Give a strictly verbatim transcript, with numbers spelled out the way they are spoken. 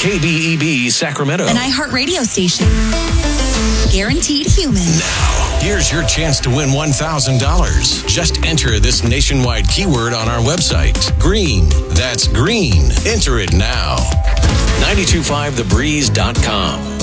K B E B Sacramento. An iHeartRadio station. Guaranteed human. Now, here's your chance to win one thousand dollars. Just enter this nationwide keyword on our website. Green. That's green. Enter it now. nine two five the breeze dot com.